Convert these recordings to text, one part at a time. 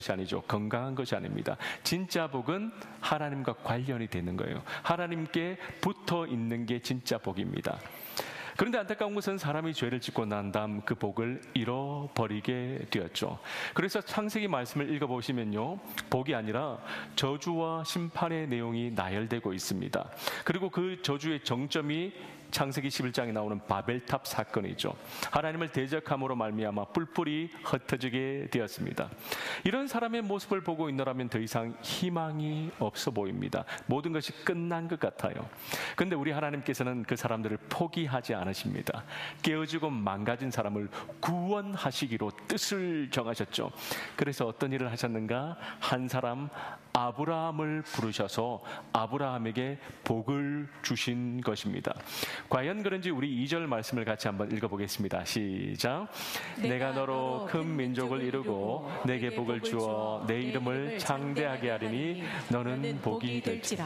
아니죠. 건강한 것이 아닙니다. 진짜 복은 하나님과 관련이 되는 거예요. 하나님께 붙어 있는 게 진짜 복입니다. 그런데 안타까운 것은 사람이 죄를 짓고 난 다음 그 복을 잃어버리게 되었죠. 그래서 창세기 말씀을 읽어보시면요, 복이 아니라 저주와 심판의 내용이 나열되고 있습니다. 그리고 그 저주의 정점이 창세기 11장에 나오는 바벨탑 사건이죠. 하나님을 대적함으로 말미암아 뿔뿔이 흩어지게 되었습니다. 이런 사람의 모습을 보고 있노라면 더 이상 희망이 없어 보입니다. 모든 것이 끝난 것 같아요. 그런데 우리 하나님께서는 그 사람들을 포기하지 않으십니다. 깨어지고 망가진 사람을 구원하시기로 뜻을 정하셨죠. 그래서 어떤 일을 하셨는가? 한 사람 아브라함을 부르셔서 아브라함에게 복을 주신 것입니다. 과연 그런지 우리 2절 말씀을 같이 한번 읽어보겠습니다. 시작. 내가 너로 큰 민족을 이루고 내게 복을 주어 내 이름을 창대하게 하리니 너는 복이 될지라.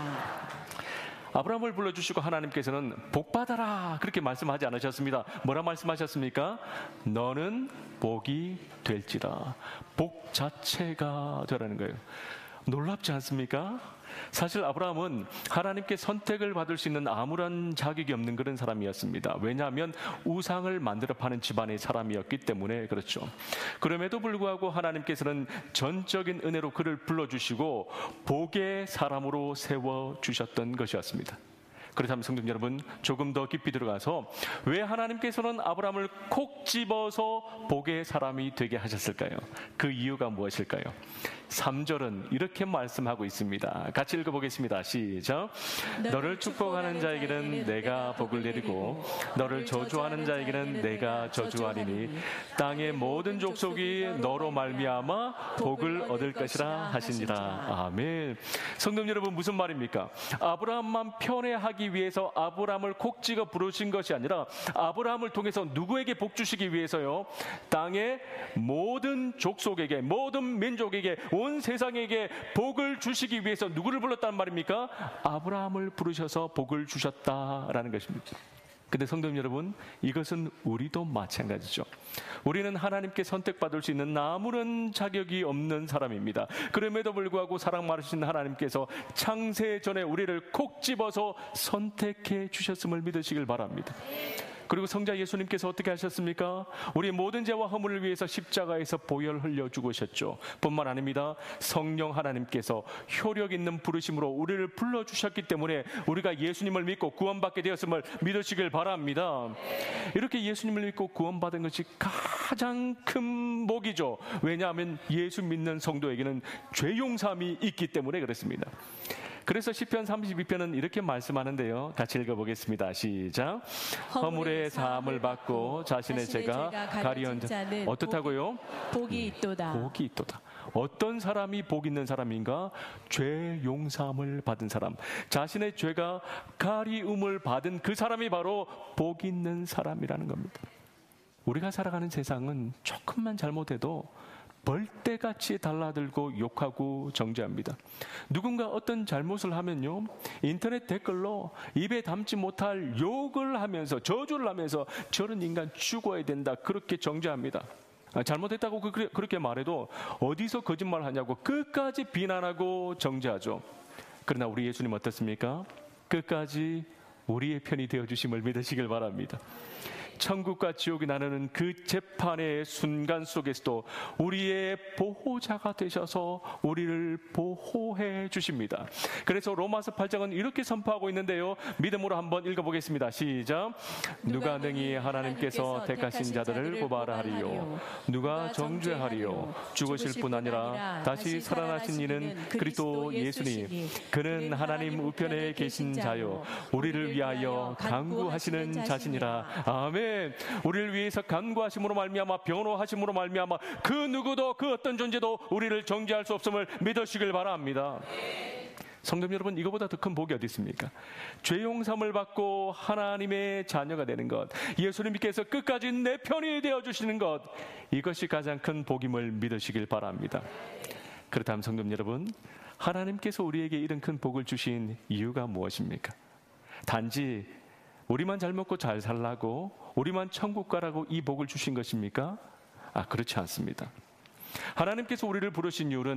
아브라함을 불러주시고 하나님께서는 복 받아라 그렇게 말씀하지 않으셨습니다. 뭐라 말씀하셨습니까? 너는 복이 될지라. 복 자체가 되라는 거예요. 놀랍지 않습니까? 사실 아브라함은 하나님께 선택을 받을 수 있는 아무런 자격이 없는 그런 사람이었습니다. 왜냐하면 우상을 만들어 파는 집안의 사람이었기 때문에 그렇죠. 그럼에도 불구하고 하나님께서는 전적인 은혜로 그를 불러주시고 복의 사람으로 세워주셨던 것이었습니다. 그렇다면 성도 여러분, 조금 더 깊이 들어가서 왜 하나님께서는 아브라함을 콕 집어서 복의 사람이 되게 하셨을까요? 그 이유가 무엇일까요? 3절은 이렇게 말씀하고 있습니다. 같이 읽어보겠습니다. 시작. 너를 축복하는 자에게는 내가 복을 내리고 너를 저주하는 자에게는 내가 저주하리니 땅의 모든 족속이 너로 말미암아 복을 얻을 것이라 하시니라. 아멘. 성도 여러분, 무슨 말입니까? 아브라함만 편애하기 위해서 아브라함을 콕 찍어 부르신 것이 아니라 아브라함을 통해서 누구에게 복 주시기 위해서요? 땅의 모든 족속에게, 모든 민족에게, 온 세상에게 복을 주시기 위해서 누구를 불렀단 말입니까? 아브라함을 부르셔서 복을 주셨다라는 것입니다. 근데 성도 여러분, 이것은 우리도 마찬가지죠. 우리는 하나님께 선택받을 수 있는 아무런 자격이 없는 사람입니다. 그럼에도 불구하고 사랑 많으신 하나님께서 창세 전에 우리를 콕 집어서 선택해 주셨음을 믿으시길 바랍니다. 그리고 성자 예수님께서 어떻게 하셨습니까? 우리 모든 죄와 허물을 위해서 십자가에서 보혈 흘려 죽으셨죠. 뿐만 아닙니다. 성령 하나님께서 효력 있는 부르심으로 우리를 불러주셨기 때문에 우리가 예수님을 믿고 구원받게 되었음을 믿으시길 바랍니다. 이렇게 예수님을 믿고 구원받은 것이 가장 큰 복이죠. 왜냐하면 예수 믿는 성도에게는 죄 용서함이 있기 때문에 그렇습니다. 그래서 시편 32편은 이렇게 말씀하는데요. 같이 읽어보겠습니다. 시작. 허물의 사함을 받고 자신의 죄가 가리운 자는 어떻다고요? 복이 있도다. 복이 있도다. 어떤 사람이 복 있는 사람인가? 죄 용서함을 받은 사람, 자신의 죄가 가리움을 받은 그 사람이 바로 복 있는 사람이라는 겁니다. 우리가 살아가는 세상은 조금만 잘못해도 벌떼같이 달라들고 욕하고 정죄합니다. 누군가 어떤 잘못을 하면요, 인터넷 댓글로 입에 담지 못할 욕을 하면서 저주를 하면서 저런 인간 죽어야 된다 그렇게 정죄합니다. 잘못했다고 그렇게 말해도 어디서 거짓말하냐고 끝까지 비난하고 정죄하죠. 그러나 우리 예수님 어떻습니까? 끝까지 우리의 편이 되어주심을 믿으시길 바랍니다. 천국과 지옥이 나누는 그 재판의 순간 속에서도 우리의 보호자가 되셔서 우리를 보호해 주십니다. 그래서 로마서 8장은 이렇게 선포하고 있는데요, 믿음으로 한번 읽어보겠습니다. 시작. 누가 능히 하나님께서 택하신 자들을 고발하라 하리요, 누가 정죄하리요. 죽으실 뿐 아니라 다시 살아나신 이는 그리스도 예수님, 그는 하나님 우편에 계신 자요 우리를 위하여 간구하시는 자시니라. 아멘. 우리를 위해서 간구하심으로 말미암아, 변호하심으로 말미암아 그 누구도, 그 어떤 존재도 우리를 정죄할 수 없음을 믿으시길 바랍니다. 성도 여러분, 이거보다 더 큰 복이 어디 있습니까? 죄 용서함을 받고 하나님의 자녀가 되는 것, 예수님께서 끝까지 내 편이 되어주시는 것, 이것이 가장 큰 복임을 믿으시길 바랍니다. 그렇다면 성도 여러분, 하나님께서 우리에게 이런 큰 복을 주신 이유가 무엇입니까? 단지 우리만 잘 먹고 잘 살라고, 우리만 천국 가라고 이 복을 주신 것입니까? 그렇지 않습니다. 하나님께서 우리를 부르신 이유는